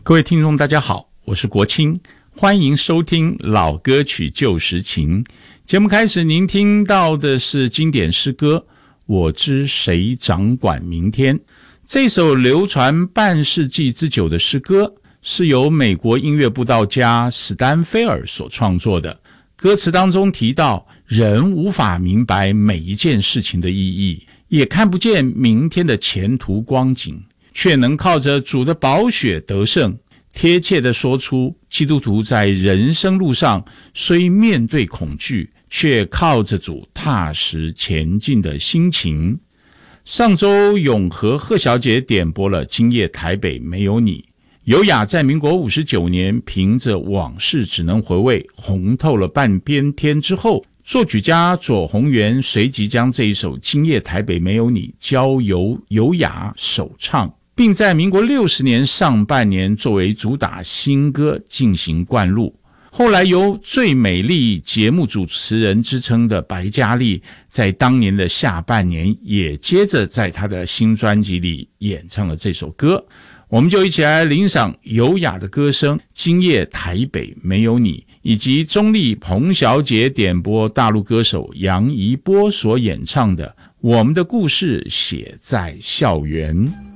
各位听众大家好，我是国清，欢迎收听老歌曲旧时情。节目开始，您听到的是经典诗歌我知谁掌管明天。这首流传半世纪之久的诗歌是由美国音乐布道家史丹菲尔所创作的。歌词当中提到，人无法明白每一件事情的意义，也看不见明天的前途光景，却能靠着主的宝血得胜，贴切地说出基督徒在人生路上虽面对恐惧，却靠着主踏实前进的心情。上周永和贺小姐点播了《今夜台北没有你》，尤雅在民国59年凭着往事只能回味红透了半边天之后，作曲家左宏元随即将这一首《今夜台北没有你》交由尤雅首唱，并在民国60年上半年作为主打新歌进行灌录。后来由最美丽节目主持人之称的白嘉莉在当年的下半年也接着在她的新专辑里演唱了这首歌。我们就一起来欣赏尤雅的歌声《今夜台北没有你》，以及中立彭小姐点播大陆歌手杨怡波所演唱的《我们的故事写在校园》。